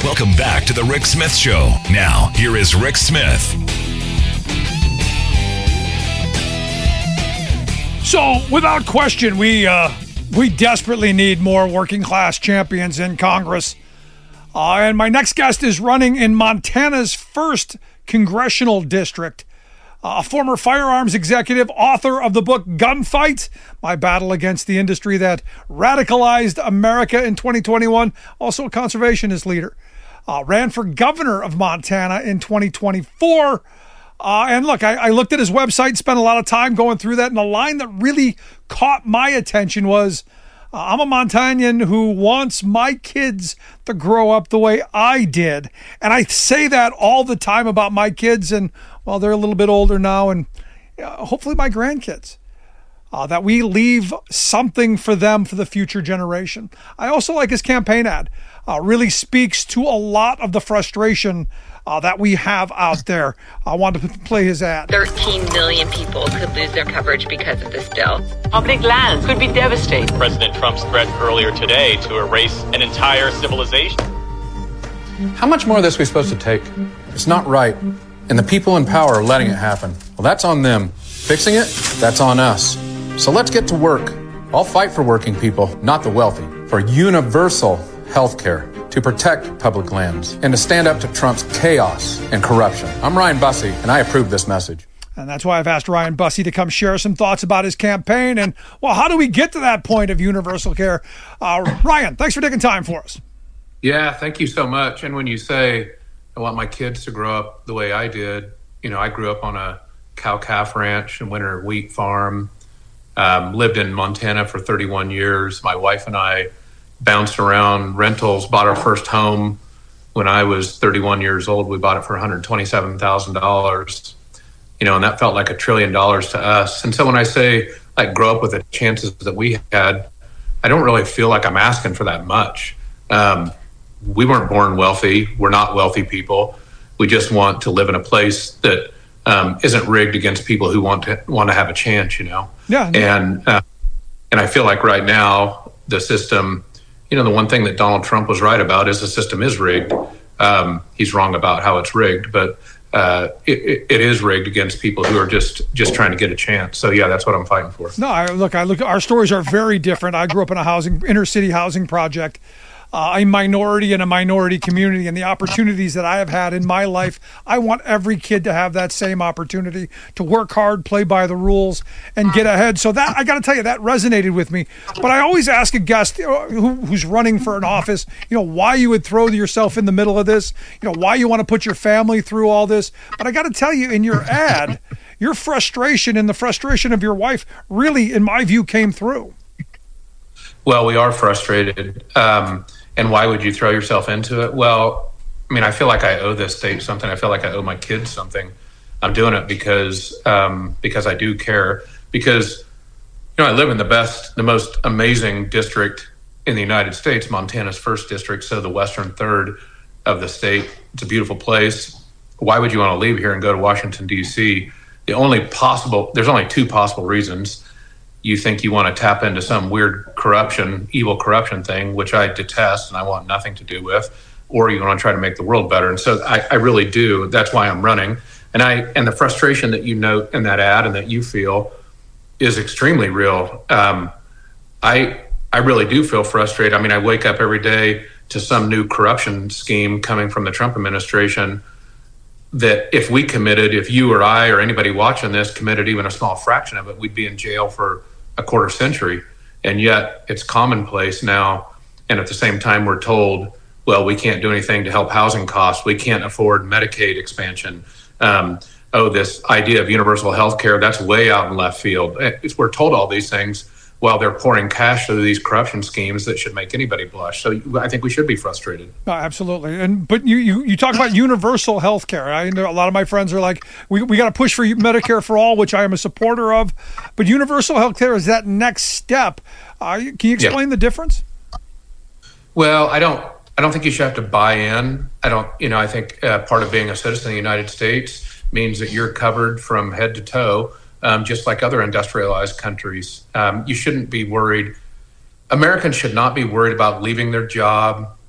Welcome back to the Rick Smith Show. Now, here is Rick Smith. So, without question, we desperately need more working class champions in Congress. And my next guest is running in Montana's 1st congressional district. A former firearms executive, author of the book Gunfight, My Battle Against the Industry That Radicalized America in 2021. Also a conservationist leader. Ran for governor of Montana in 2024. And look, I looked at his website, spent a lot of time going through that, and the line that really caught my attention was, I'm a Montanan who wants my kids to grow up the way I did. And I say that all the time about my kids, and well, they're a little bit older now, and hopefully my grandkids, that we leave something for them for the future generation. I also like his campaign ad. Really speaks to a lot of the frustration that we have out there. I wanted to play his ad. 13 million people could lose their coverage because of this bill. Public lands could be devastated. President Trump's threat earlier today to erase an entire civilization. How much more of this are we supposed to take? It's not right. And the people in power are letting it happen. Well, that's on them. Fixing it, that's on us. So let's get to work. I'll fight for working people, not the wealthy, for universal health care, to protect public lands, and to stand up to Trump's chaos and corruption. I'm Ryan Busse, and I approve this message. And that's why I've asked Ryan Busse to come share some thoughts about his campaign. And, well, how do we get to that point of universal care? Ryan, thanks for taking time for us. Yeah, thank you so much. And when you say, I want my kids to grow up the way I did, I grew up on a cow-calf ranch and winter wheat farm, lived in Montana for 31 years. My wife and I bounced around rentals, bought our first home when I was 31 years old. We bought it for $127,000, and that felt like $1 trillion to us. And so when I say grow up with the chances that we had, I don't really feel like I'm asking for that much. We weren't born wealthy. We're not wealthy people. We just want to live in a place that isn't rigged against people who want to have a chance, Yeah. And I feel like right now the system, the one thing that Donald Trump was right about is the system is rigged. He's wrong about how it's rigged, but it is rigged against people who are just trying to get a chance. So yeah, that's what I'm fighting for. No, I look. Our stories are very different. I grew up in a inner city housing project. A minority in a minority community, and the opportunities that I have had in my life, I want every kid to have that same opportunity to work hard, play by the rules, and get ahead. So that, I got to tell you, that resonated with me. But I always ask a guest who's running for an office, why you would throw yourself in the middle of this, why you want to put your family through all this. But I got to tell you, in your ad, your frustration and the frustration of your wife really, in my view, came through. Well, we are frustrated. And why would you throw yourself into it? Well, I feel like I owe this state something. I feel like I owe my kids something. I'm doing it because I do care. Because, I live in the most amazing district in the United States, Montana's 1st district, so the western third of the state. It's a beautiful place. Why would you want to leave here and go to Washington, D.C.? There's only 2 possible reasons. You think you want to tap into some weird evil corruption thing, which I detest and I want nothing to do with, or you want to try to make the world better. And so I really do. That's why I'm running. And the frustration that you note in that ad and that you feel is extremely real. I really do feel frustrated. I wake up every day to some new corruption scheme coming from the Trump administration that if you or I or anybody watching this committed even a small fraction of it, we'd be in jail for a quarter century. And yet it's commonplace now. And at the same time, we're told, well, we can't do anything to help housing costs. We can't afford Medicaid expansion. This idea of universal health care, that's way out in left field. We're told all these things while they're pouring cash through these corruption schemes that should make anybody blush. So I think we should be frustrated. No, absolutely. But you talk about universal health care. I know a lot of my friends are like, we got to push for Medicare for all, which I am a supporter of. But universal health care is that next step. Can you explain the difference? Well, I don't think you should have to buy in. I think part of being a citizen of the United States means that you're covered from head to toe. Just like other industrialized countries. You shouldn't be worried. Americans should not be worried about leaving their job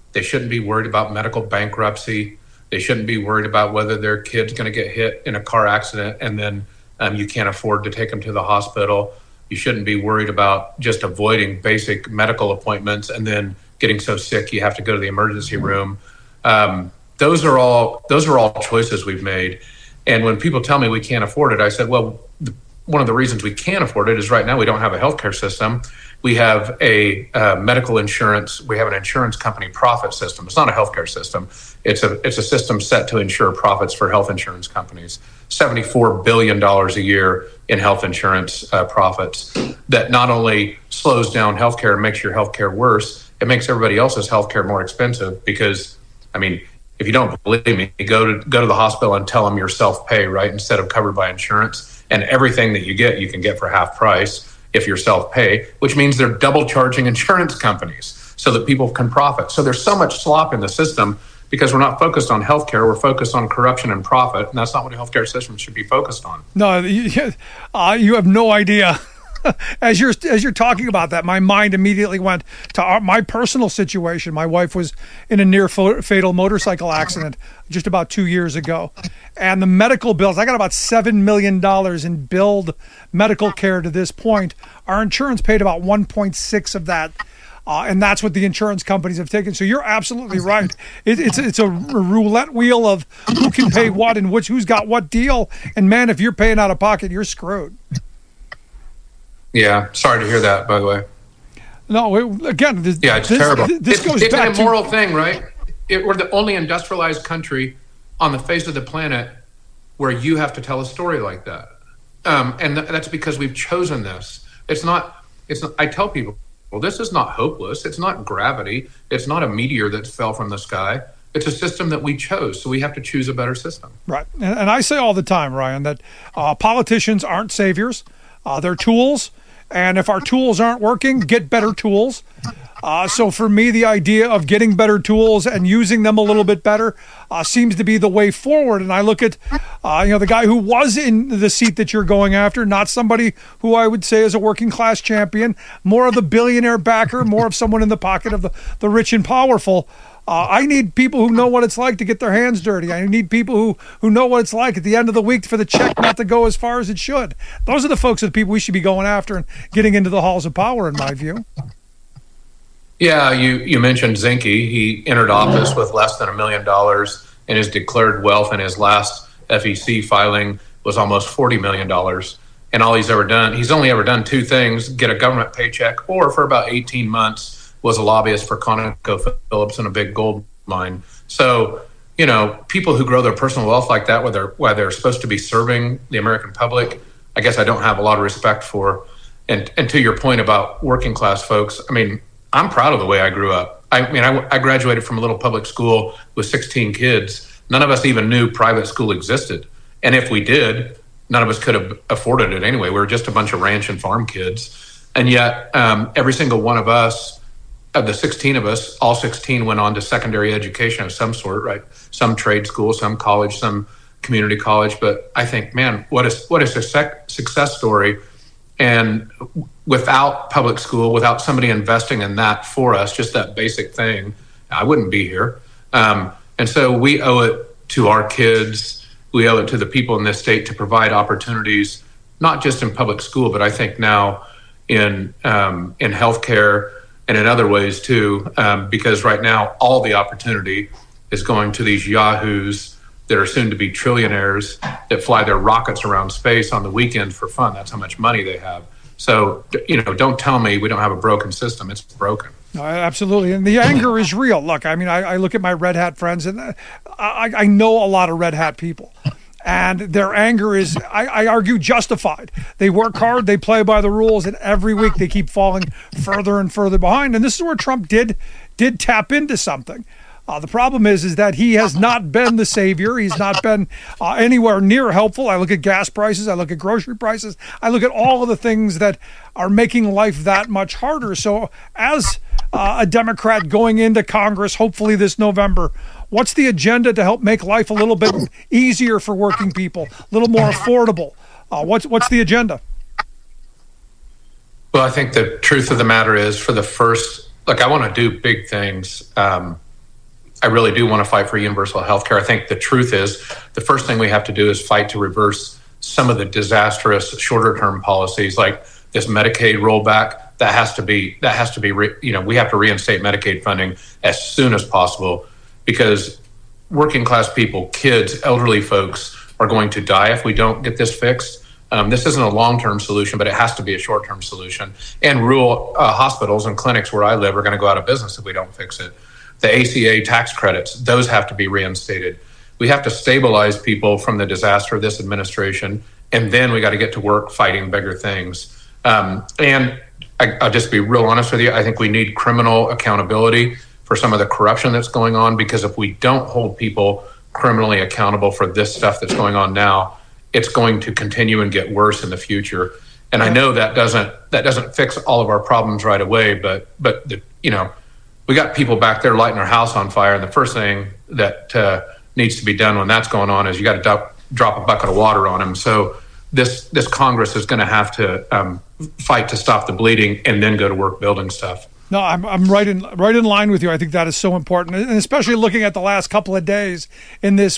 They shouldn't be worried about medical bankruptcy. They shouldn't be worried about whether their kid's going to get hit in a car accident and then you can't afford to take them to the hospital. You shouldn't be worried about just avoiding basic medical appointments and then getting so sick you have to go to the emergency room. Those are all choices we've made. And when people tell me we can't afford it, I said, well, one of the reasons we can't afford it is right now we don't have a healthcare system. We have a medical insurance. We have an insurance company profit system. It's not a healthcare system. It's a system set to ensure profits for health insurance companies. $74 billion a year in health insurance profits that not only slows down healthcare and makes your healthcare worse, it makes everybody else's healthcare more expensive because, I mean, if you don't believe me, go to the hospital and tell them you're self-pay, right, instead of covered by insurance. And everything that you can get for half price if you're self-pay, which means they're double charging insurance companies so that people can profit. So there's so much slop in the system because we're not focused on healthcare, we're focused on corruption and profit, and that's not what a healthcare system should be focused on. No, you have no idea. As you're talking about that, my mind immediately went to my personal situation. My wife was in a near fatal motorcycle accident just about 2 years ago, and the medical bills. I got about $7 million in billed medical care to this point. Our insurance paid about 1.6 of that. And that's what the insurance companies have taken. So you're absolutely right. It's a roulette wheel of who can pay what and who's got what deal. And man, if you're paying out of pocket, you're screwed. Yeah, sorry to hear that, by the way. No, it's terrible. This goes it's back an immoral thing, right? We're the only industrialized country on the face of the planet where you have to tell a story like that. And that's because we've chosen this. It's not, I tell people, well, this is not hopeless. It's not gravity. It's not a meteor that fell from the sky. It's a system that we chose, so we have to choose a better system. Right. And I say all the time, Ryan, that politicians aren't saviors. They're tools. And if our tools aren't working, get better tools. So for me, the idea of getting better tools and using them a little bit better seems to be the way forward. And I look at, the guy who was in the seat that you're going after, not somebody who I would say is a working class champion, more of the billionaire backer, more of someone in the pocket of the rich and powerful. I need people who know what it's like to get their hands dirty. I need people who know what it's like at the end of the week for the check not to go as far as it should. Those are the folks, the people we should be going after and getting into the halls of power, in my view. Yeah, you mentioned Zinke. He entered office with less than $1 million, and his declared wealth in his last FEC filing was almost $40 million. And all he's only ever done two things: get a government paycheck, or for about 18 months was a lobbyist for ConocoPhillips in a big gold mine. So, people who grow their personal wealth like that, where they're supposed to be serving the American public, I guess I don't have a lot of respect for. And to your point about working class folks, I mean, I'm proud of the way I grew up. I graduated from a little public school with 16 kids. None of us even knew private school existed. And if we did, none of us could have afforded it anyway. We were just a bunch of ranch and farm kids. And yet every single one of us, of the 16 of us, all 16 went on to secondary education of some sort, right? Some trade school, some college, some community college. But I think, man, what a success story. And without public school, without somebody investing in that for us, just that basic thing, I wouldn't be here. And so we owe it to our kids. We owe it to the people in this state to provide opportunities, not just in public school, but I think now in healthcare and in other ways too, because right now all the opportunity is going to these yahoos that are soon to be trillionaires that fly their rockets around space on the weekend for fun. That's how much money they have. So, don't tell me we don't have a broken system. It's broken. No, absolutely. And the anger is real. Look, I mean, I look at my red hat friends, and I know a lot of red hat people. And their anger is, I argue, justified. They work hard, they play by the rules, and every week they keep falling further and further behind. And this is where Trump did tap into something. The problem is that he has not been the savior. He's not been anywhere near helpful. I look at gas prices. I look at grocery prices. I look at all of the things that are making life that much harder. So as a Democrat going into Congress, hopefully this November, what's the agenda to help make life a little bit easier for working people, a little more affordable? What's the agenda? Well, I think the truth of the matter is, for the first, I want to do big things. I really do want to fight for universal health care. I think the truth is the first thing we have to do is fight to reverse some of the disastrous shorter-term policies like this Medicaid rollback. That has to be, we have to reinstate Medicaid funding as soon as possible, because working class people, kids, elderly folks are going to die if we don't get this fixed. This isn't a long-term solution, but it has to be a short-term solution. And rural hospitals and clinics where I live are going to go out of business if we don't fix it. The ACA tax credits, those have to be reinstated. We have to stabilize people from the disaster of this administration, and then we got to get to work fighting bigger things. And I'll just be real honest with you. I think we need criminal accountability for some of the corruption that's going on, because if we don't hold people criminally accountable for this stuff that's going on now, it's going to continue and get worse in the future. And I know that doesn't fix all of our problems right away, but we got people back there lighting our house on fire, and the first thing that needs to be done when that's going on is you got to drop a bucket of water on them. So this Congress is going to have to fight to stop the bleeding and then go to work building stuff. No, I'm right in line with you. I think that is so important, and especially looking at the last couple of days in this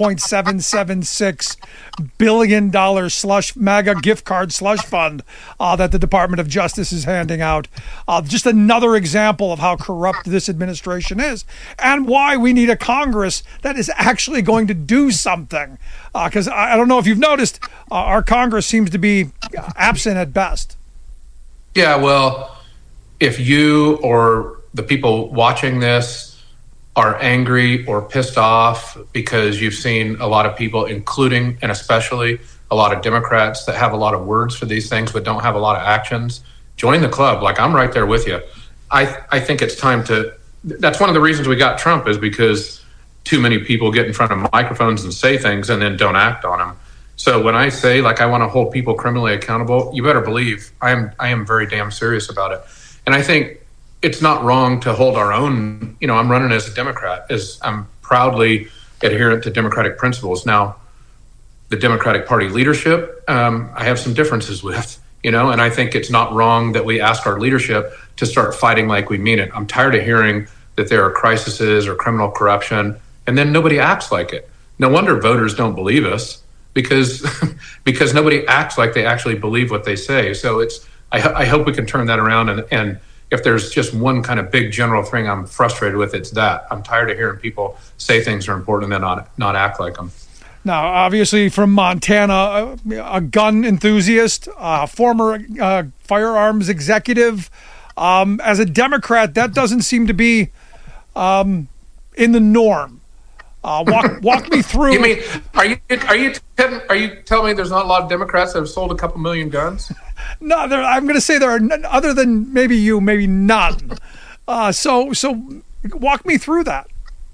$1.776 billion slush MAGA gift card slush fund that the Department of Justice is handing out. Just another example of how corrupt this administration is, and why we need a Congress that is actually going to do something. Because I don't know if you've noticed, our Congress seems to be absent at best. Yeah, well, if you or the people watching this are angry or pissed off because you've seen a lot of people, including and especially a lot of Democrats that have a lot of words for these things but don't have a lot of actions, join the club. Like, I'm right there with you. I think it's time to, that's one of the reasons we got Trump, is because too many people get in front of microphones and say things and then don't act on them. So when I say, like, I want to hold people criminally accountable, you better believe I am very damn serious about it. And I think it's not wrong to hold our own. I'm running as a Democrat, as I'm proudly adherent to Democratic principles. Now, the Democratic Party leadership, I have some differences with, and I think it's not wrong that we ask our leadership to start fighting like we mean it. I'm tired of hearing that there are crises or criminal corruption, and then nobody acts like it. No wonder voters don't believe us, because nobody acts like they actually believe what they say. So I hope we can turn that around. And if there's just one kind of big general thing I'm frustrated with, it's that. I'm tired of hearing people say things are important and then not act like them. Now, obviously from Montana, a gun enthusiast, former firearms executive. As a Democrat, that doesn't seem to be in the norm. Walk me through. You mean, are you telling me there's not a lot of Democrats that have sold a couple million guns? No, I'm going to say there are none, other than maybe you, maybe none. So walk me through that.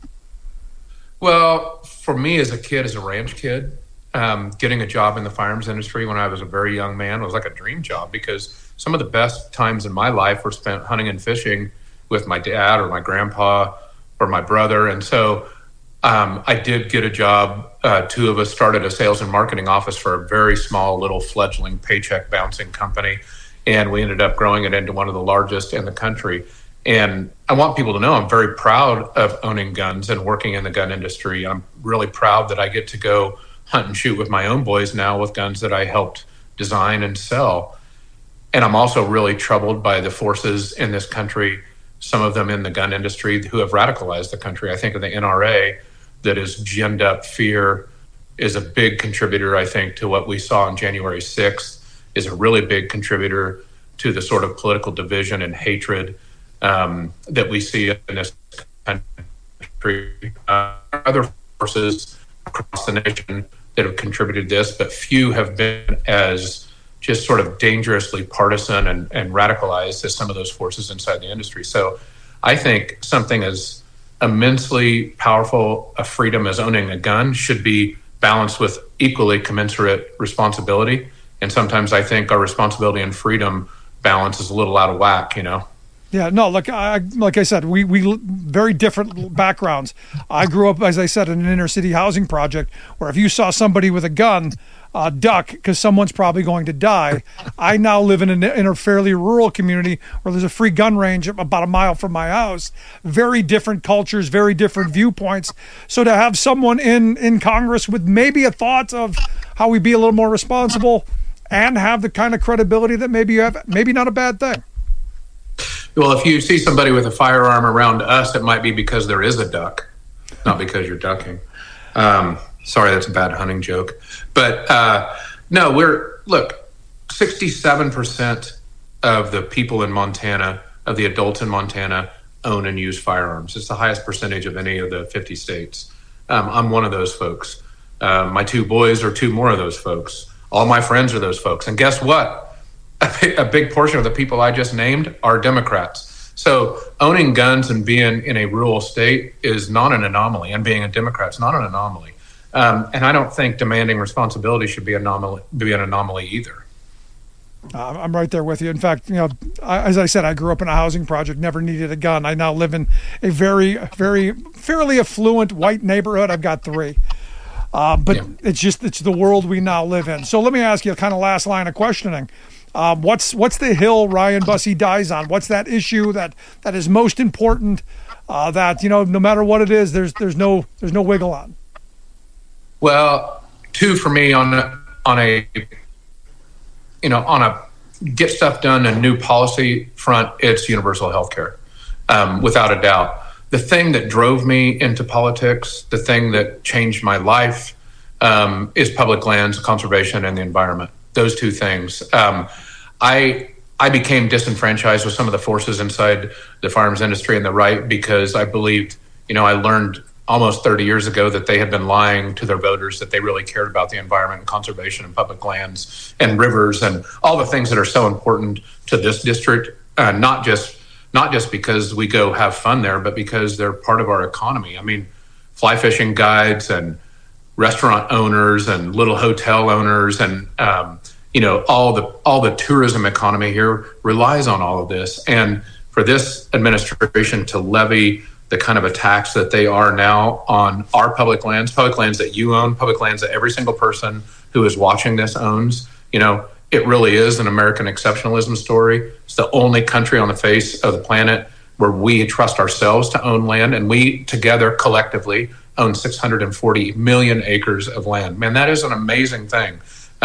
Well, for me as a kid, as a ranch kid, getting a job in the firearms industry when I was a very young man was like a dream job, because some of the best times in my life were spent hunting and fishing with my dad or my grandpa or my brother. And so I did get a job. Two of us started a sales and marketing office for a very small little fledgling paycheck bouncing company. And we ended up growing it into one of the largest in the country. And I want people to know I'm very proud of owning guns and working in the gun industry. I'm really proud that I get to go hunt and shoot with my own boys now with guns that I helped design and sell. And I'm also really troubled by the forces in this country, some of them in the gun industry, who have radicalized the country. I think of the NRA, that has ginned up fear, is a big contributor, I think, to what we saw on January 6th, is a really big contributor to the sort of political division and hatred that we see in this country. Other forces across the nation that have contributed to this, but few have been as just sort of dangerously partisan and radicalized as some of those forces inside the industry. So I think something as immensely powerful a freedom as owning a gun should be balanced with equally commensurate responsibility. And sometimes I think our responsibility and freedom balance is a little out of whack, Yeah, no, like I said, we very different backgrounds. I grew up, as I said, in an inner city housing project where if you saw somebody with a gun, duck, because someone's probably going to die. I now live in a fairly rural community where there's a free gun range about a mile from my house. Very different cultures, very different viewpoints. So to have someone in Congress with maybe a thought of how we be a little more responsible and have the kind of credibility that maybe you have, maybe not a bad thing. Well, if you see somebody with a firearm around us, it might be because there is a duck, not because you're ducking. Sorry, that's a bad hunting joke. But no, 67% of the people in Montana, of the adults in Montana, own and use firearms. It's the highest percentage of any of the 50 states. I'm one of those folks. My two boys are two more of those folks. All my friends are those folks. And guess what? A big portion of the people I just named are Democrats. So owning guns and being in a rural state is not an anomaly, and being a Democrat is not an anomaly. And I don't think demanding responsibility should be an anomaly either. I'm right there with you. In fact, as I said, I grew up in a housing project, never needed a gun. I now live in a very, very fairly affluent white neighborhood. I've got 3. It's the world we now live in. So let me ask you a kind of last line of questioning. What's the hill Ryan Busse dies on? What's that issue that is most important? That no matter what it is, there's no wiggle on. Well, 2 for me on a get stuff done and new policy front. It's universal health care, without a doubt. The thing that drove me into politics, the thing that changed my life, is public lands, conservation, and the environment. Those 2 things. I became disenfranchised with some of the forces inside the firearms industry and the right because I believed, I learned almost 30 years ago that they had been lying to their voters, that they really cared about the environment and conservation and public lands and rivers and all the things that are so important to this district, not just because we go have fun there, but because they're part of our economy. I mean, fly fishing guides and restaurant owners and little hotel owners and all the tourism economy here relies on all of this. And for this administration to levy the kind of a tax that they are now on our public lands that you own, public lands that every single person who is watching this owns, it really is an American exceptionalism story. It's the only country on the face of the planet where we trust ourselves to own land, and we together collectively own 640 million acres of land. Man, that is an amazing thing.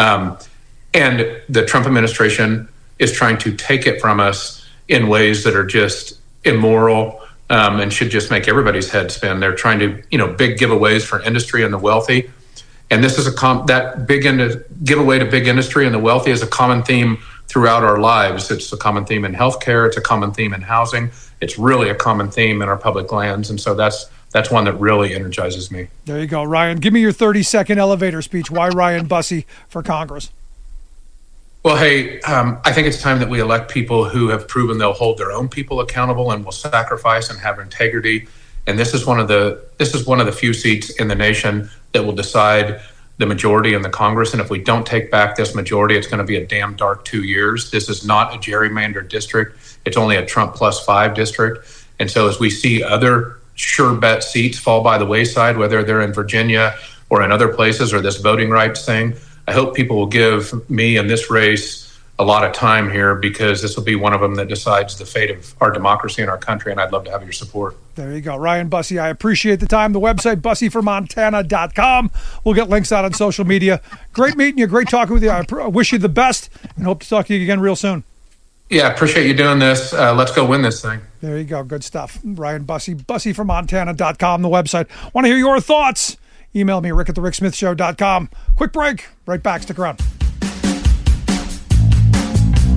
And the Trump administration is trying to take it from us in ways that are just immoral and should just make everybody's head spin. They're trying to, big giveaways for industry and the wealthy. And this is giveaway to big industry and the wealthy is a common theme throughout our lives. It's a common theme in healthcare. It's a common theme in housing. It's really a common theme in our public lands. And so that's one that really energizes me. There you go, Ryan. Give me your 30-second elevator speech. Why Ryan Busse for Congress? Well, hey, I think it's time that we elect people who have proven they'll hold their own people accountable and will sacrifice and have integrity. And this is one of the few seats in the nation that will decide the majority in the Congress. And if we don't take back this majority, it's going to be a damn dark 2 years. This is not a gerrymandered district. It's only a Trump +5 district. And so as we see other sure bet seats fall by the wayside, whether they're in Virginia or in other places or this voting rights thing, I hope people will give me in this race a lot of time here because this will be one of them that decides the fate of our democracy and our country, and I'd love to have your support. There you go. Ryan Busse, I appreciate the time. The website, busseformontana.com. We'll get links out on social media. Great meeting you. Great talking with you. I wish you the best and hope to talk to you again real soon. Yeah, appreciate you doing this. Let's go win this thing. There you go. Good stuff. Ryan Busse, busseformontana.com, the website. Want to hear your thoughts? Email me, rick@thericksmithshow.com. Quick break. Right back. Stick around.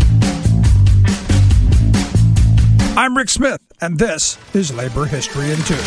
I'm Rick Smith, and this is Labor History in 2.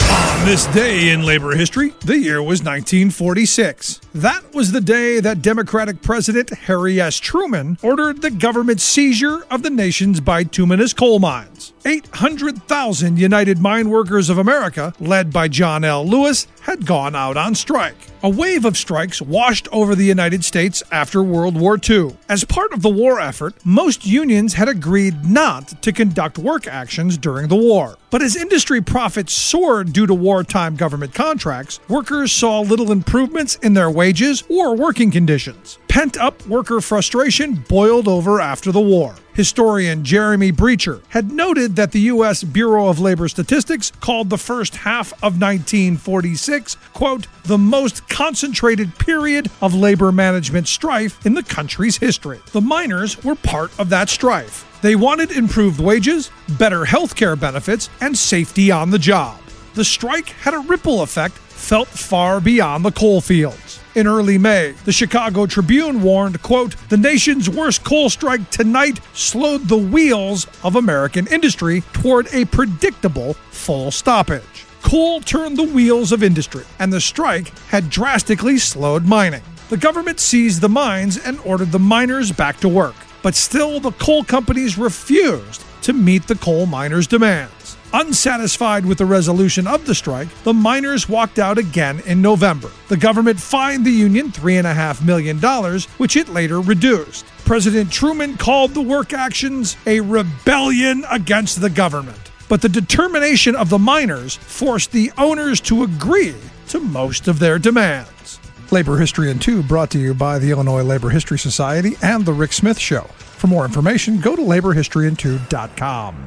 On this day in labor history, the year was 1946. That was the day that Democratic President Harry S. Truman ordered the government seizure of the nation's bituminous coal mines. 800,000 United Mine Workers of America, led by John L. Lewis, had gone out on strike. A wave of strikes washed over the United States after World War II. As part of the war effort, most unions had agreed not to conduct work actions during the war. But as industry profits soared due to wartime government contracts, workers saw little improvements in their wages or working conditions. Pent-up worker frustration boiled over after the war. Historian Jeremy Breacher had noted that the U.S. Bureau of Labor Statistics called the first half of 1946, quote, the most concentrated period of labor management strife in the country's history. The miners were part of that strife. They wanted improved wages, better health care benefits, and safety on the job. The strike had a ripple effect felt far beyond the coal fields. In early May, the Chicago Tribune warned, quote, the nation's worst coal strike tonight slowed the wheels of American industry toward a predictable full stoppage. Coal turned the wheels of industry, and the strike had drastically slowed mining. The government seized the mines and ordered the miners back to work. But still, the coal companies refused to meet the coal miners' demands. Unsatisfied with the resolution of the strike, the miners walked out again in November. The government fined the union $3.5 million, which it later reduced. President Truman called the work actions a rebellion against the government. But the determination of the miners forced the owners to agree to most of their demands. Labor History in 2 brought to you by the Illinois Labor History Society and The Rick Smith Show. For more information, go to laborhistoryin2.com.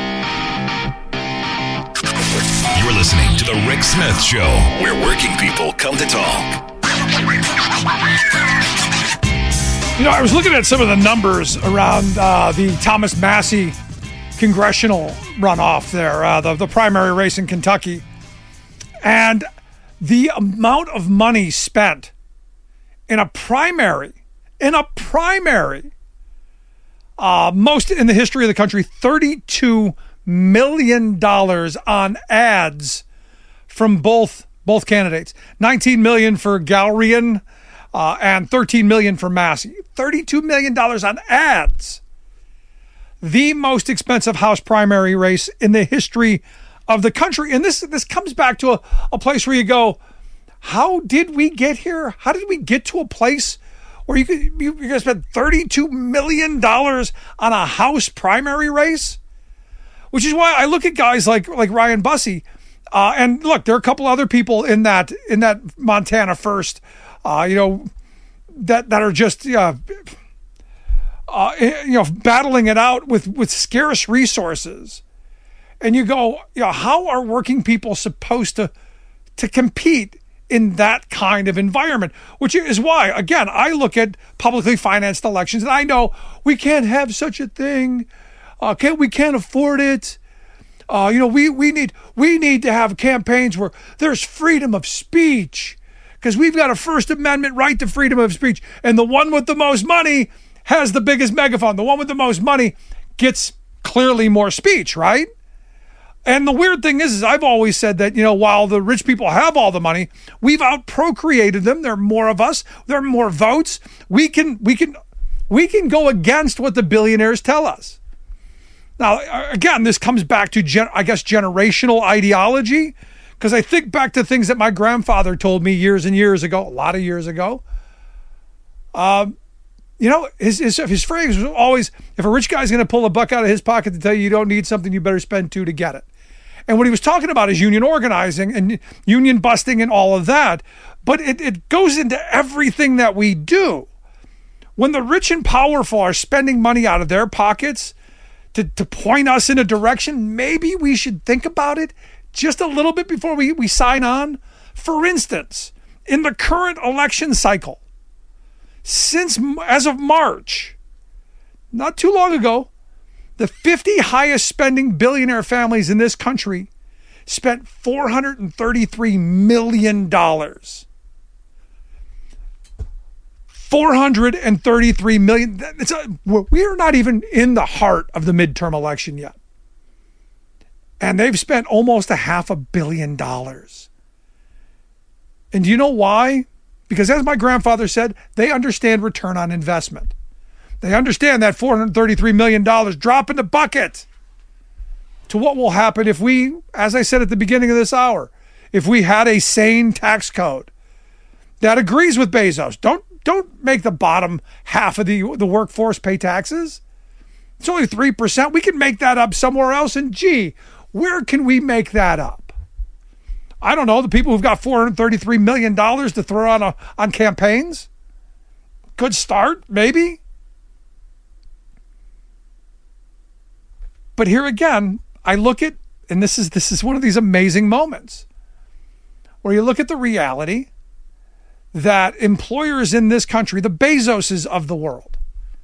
You're listening to The Rick Smith Show, where working people come to talk. You know, I was looking at some of the numbers around the Thomas Massie congressional runoff there, the primary race in Kentucky. And the amount of money spent in a primary, most in the history of the country, $32 million on ads from both candidates. $19 million for Galrian and $13 million for Massie. $32 million on ads. The most expensive House primary race in the history of the country. And this comes back to a place where you go, how did we get here? How did we get to a place where you're going to spend $32 million on a House primary race? Which is why I look at guys like Ryan Busse, and look, there are a couple other people in that Montana first, that are just battling it out with scarce resources. And you go, how are working people supposed to compete in that kind of environment? Which is why, again, I look at publicly financed elections and I know we can't have such a thing. We can't afford it. We need to have campaigns where there's freedom of speech, because we've got a First Amendment right to freedom of speech. And the one with the most money has the biggest megaphone. The one with the most money gets clearly more speech, right? And the weird thing is I've always said that, while the rich people have all the money, we've out-procreated them. There are more of us. There are more votes. We can go against what the billionaires tell us. Now, again, this comes back to, generational ideology, because I think back to things that my grandfather told me years and years ago, a lot of years ago. His phrase was always, if a rich guy's going to pull a buck out of his pocket to tell you don't need something, you better spend two to get it. And what he was talking about is union organizing and union busting and all of that. But it goes into everything that we do. When the rich and powerful are spending money out of their pockets to point us in a direction, maybe we should think about it just a little bit before we sign on. For instance, in the current election cycle, as of March, not too long ago, the 50 highest spending billionaire families in this country spent $433 million. $433 million. We are not even in the heart of the midterm election yet. And they've spent almost $500 million. And do you know why? Because as my grandfather said, they understand return on investment. They understand that $433 million drop in the bucket to what will happen if we, as I said at the beginning of this hour, if we had a sane tax code that agrees with Bezos. Don't make the bottom half of the workforce pay taxes. It's only 3%. We can make that up somewhere else. And gee, where can we make that up? I don't know. The people who've got $433 million to throw on campaigns. Good start, maybe. But here again, I look at, and this is one of these amazing moments where you look at the reality that employers in this country, the Bezoses of the world,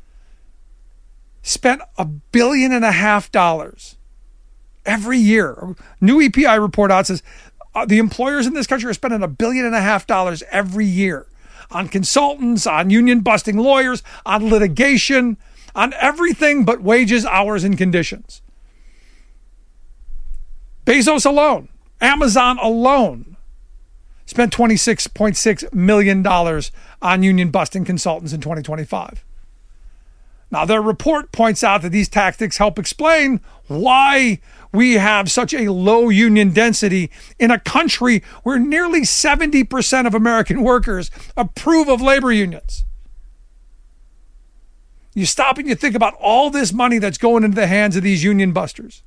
spent $1.5 billion every year. New EPI report out says the employers in this country are spending $1.5 billion every year on consultants, on union busting lawyers, on litigation, on everything but wages, hours, and conditions. Bezos alone, Amazon alone, spent $26.6 million on union busting consultants in 2025. Now, their report points out that these tactics help explain why we have such a low union density in a country where nearly 70% of American workers approve of labor unions. You stop and you think about all this money that's going into the hands of these union busters.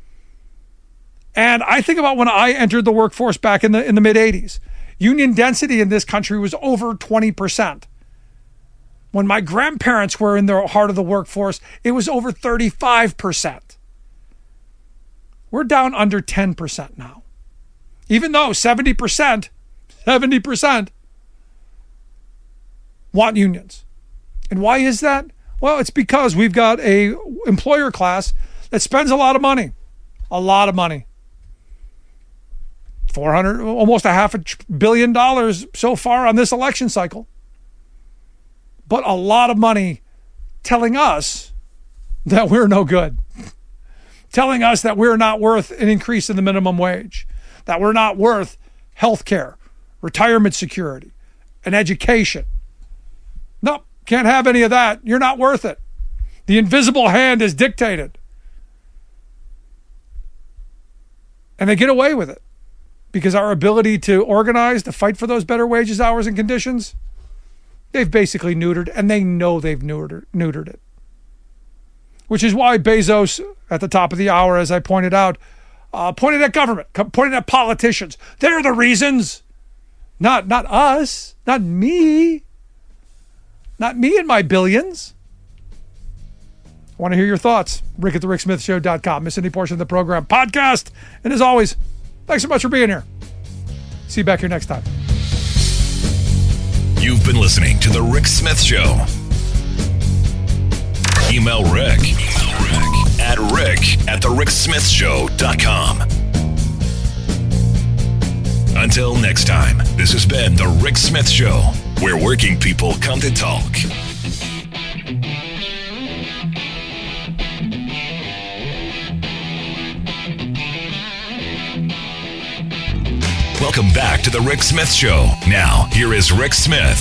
And I think about when I entered the workforce back in the mid-'80s. Union density in this country was over 20%. When my grandparents were in the heart of the workforce, it was over 35%. We're down under 10% now. Even though 70% want unions. And why is that? Well, it's because we've got a employer class that spends a lot of money. Almost $500 million so far on this election cycle. But a lot of money telling us that we're no good. Telling us that we're not worth an increase in the minimum wage. That we're not worth health care, retirement security, and education. Nope, can't have any of that. You're not worth it. The invisible hand is dictated. And they get away with it. Because our ability to organize, to fight for those better wages, hours, and conditions, they've basically neutered, and they know they've neutered it. Which is why Bezos, at the top of the hour, as I pointed out, pointed at government, pointed at politicians. They're the reasons. Not us, not me. Not me and my billions. I want to hear your thoughts. Rick at thericksmithshow.com. Miss any portion of the program, podcast. And as always, thanks so much for being here. See you back here next time. You've been listening to The Rick Smith Show. Email Rick at rick@thericksmithshow.com. Until next time, this has been The Rick Smith Show, where working people come to talk. Welcome back to The Rick Smith Show. Now, here is Rick Smith.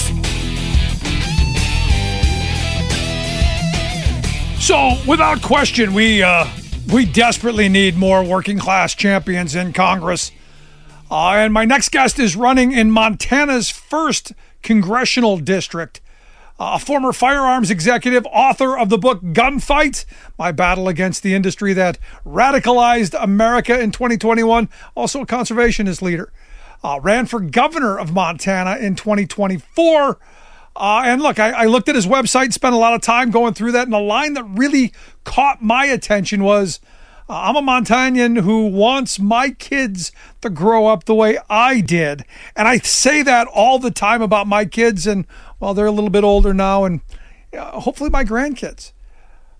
So, without question, we desperately need more working class champions in Congress. And my next guest is running in Montana's 1st congressional district. A former firearms executive, author of the book Gunfight, My Battle Against the Industry That Radicalized America in 2021. Also a conservationist leader. Ran for governor of Montana in 2024. And look, I looked at his website, spent a lot of time going through that. And the line that really caught my attention was, I'm a Montanan who wants my kids to grow up the way I did. And I say that all the time about my kids. And, well, they're a little bit older now. And hopefully my grandkids.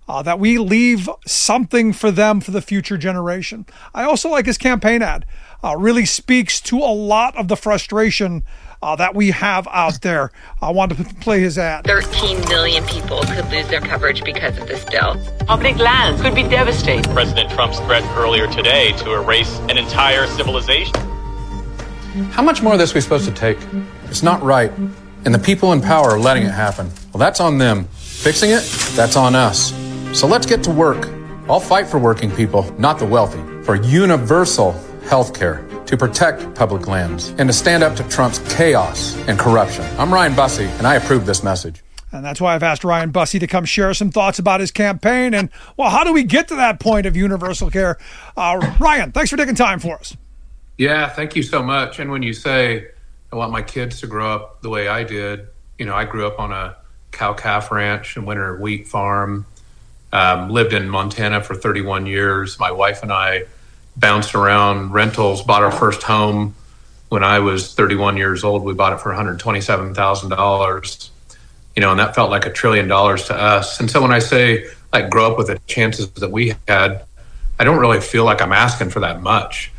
that we leave something for them for the future generation. I also like his campaign ad. Really speaks to a lot of the frustration that we have out there. I wanted to play his ad. 13 million people could lose their coverage because of this bill. Public lands could be devastated. President Trump's threat earlier today to erase an entire civilization. How much more of this are we supposed to take? It's not right. And the people in power are letting it happen. Well, that's on them. Fixing it, that's on us. So let's get to work. I'll fight for working people, not the wealthy, for universal health care, to protect public lands, and to stand up to Trump's chaos and corruption. I'm Ryan Busse, and I approve this message. And that's why I've asked Ryan Busse to come share some thoughts about his campaign. And, well, how do we get to that point of universal care? Ryan, thanks for taking time for us. Yeah, thank you so much. And when you say, I want my kids to grow up the way I did, I grew up on a cow-calf ranch and winter wheat farm, lived in Montana for 31 years. My wife and I bounced around rentals, bought our first home when I was 31 years old. We bought it for $127,000, and that felt like $1 trillion to us. And so when I say grow up with the chances that we had, I don't really feel like I'm asking for that much.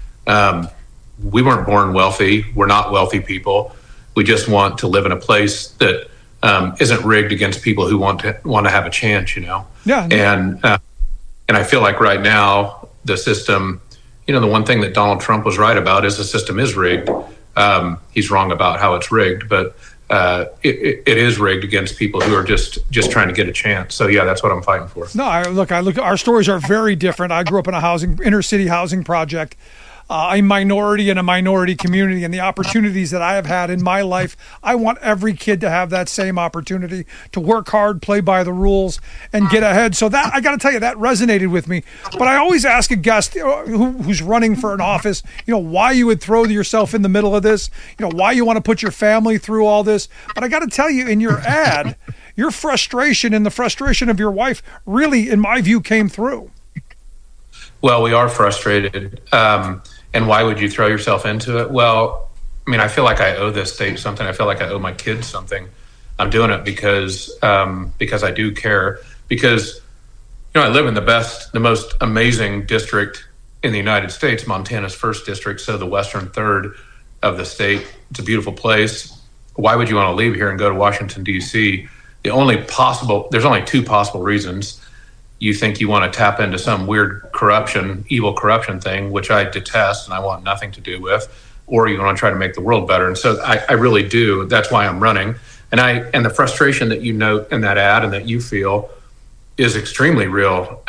We weren't born wealthy. We're not wealthy people. We just want to live in a place that isn't rigged against people who want to have a chance, Yeah. And I feel like right now the system, the one thing that Donald Trump was right about is the system is rigged. He's wrong about how it's rigged, but it is rigged against people who are just trying to get a chance. So yeah, that's what I'm fighting for. No, our stories are very different. I grew up in a inner city housing project. A minority in a minority community, and the opportunities that I have had in my life, I want every kid to have that same opportunity to work hard, play by the rules, and get ahead. So that, I got to tell you, that resonated with me. But I always ask a guest who's running for an office, why you would throw yourself in the middle of this, why you want to put your family through all this. But I got to tell you, in your ad, your frustration and the frustration of your wife really, in my view, came through. Well, we are frustrated. And why would you throw yourself into it? Well, I feel like I owe this state something. I feel like I owe my kids something. I'm doing it because I do care. Because, I live in the most amazing district in the United States, Montana's first district, so the western third of the state. It's a beautiful place. Why would you want to leave here and go to Washington, D.C.? There's only two possible reasons. You think you want to tap into some weird evil corruption thing, which I detest and I want nothing to do with, or you want to try to make the world better. And so I really do. That's why I'm running. And the frustration that you note in that ad and that you feel is extremely real.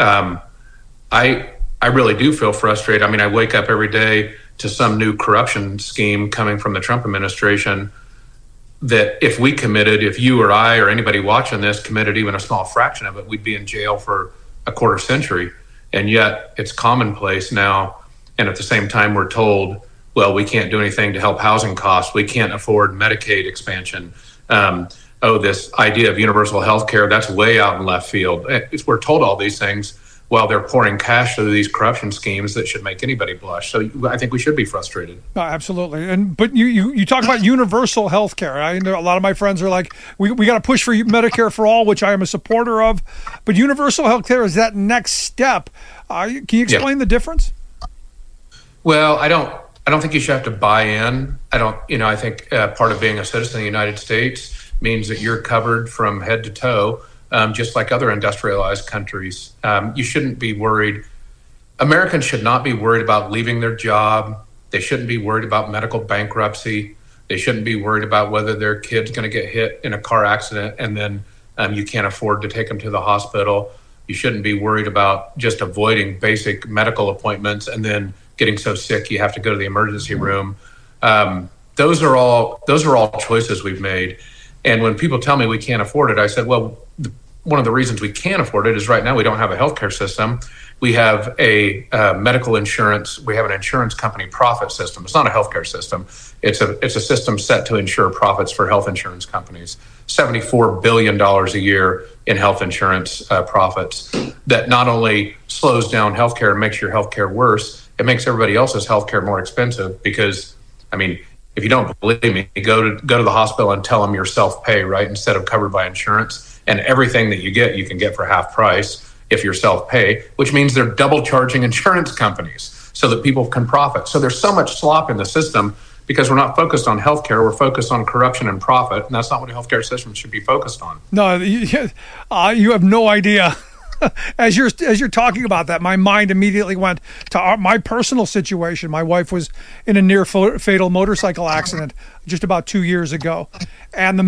I really do feel frustrated. I wake up every day to some new corruption scheme coming from the Trump administration that if you or I or anybody watching this committed even a small fraction of it, we'd be in jail for a quarter century. And yet it's commonplace now. And at the same time, we're told, well, we can't do anything to help housing costs. We can't afford Medicaid expansion. This idea of universal health care, that's way out in left field. We're told all these things while they're pouring cash through these corruption schemes that should make anybody blush. So I think we should be frustrated. No, absolutely. But you talk about universal health care. I know a lot of my friends are like, we got to push for Medicare for all, which I am a supporter of. But universal health care is that next step. Can you explain the difference? Well, I don't think you should have to buy in. I think part of being a citizen of the United States means that you're covered from head to toe. Just like other industrialized countries. You shouldn't be worried. Americans should not be worried about leaving their job. They shouldn't be worried about medical bankruptcy. They shouldn't be worried about whether their kid's going to get hit in a car accident and then you can't afford to take them to the hospital. You shouldn't be worried about just avoiding basic medical appointments and then getting so sick you have to go to the emergency room. Those are all choices we've made. And when people tell me we can't afford it, I said, well, one of the reasons we can't afford it is right now we don't have a healthcare system. We have a medical insurance. We have an insurance company profit system. It's not a healthcare system. It's a system set to ensure profits for health insurance companies. $74 billion a year in health insurance profits. That not only slows down healthcare and makes your healthcare worse, it makes everybody else's healthcare more expensive. Because, if you don't believe me, go to the hospital and tell them you're self-pay, right, instead of covered by insurance. And everything that you can get for half price. if you're self-pay, which means they're double charging insurance companies so that people can profit. So there's so much slop in the system because we're not focused on healthcare. We're focused on corruption and profit, and that's not what a healthcare system should be focused on. No, you have no idea. As you're talking about that, my mind immediately went to my personal situation. My wife was in a near fatal motorcycle accident just about 2 years ago, and the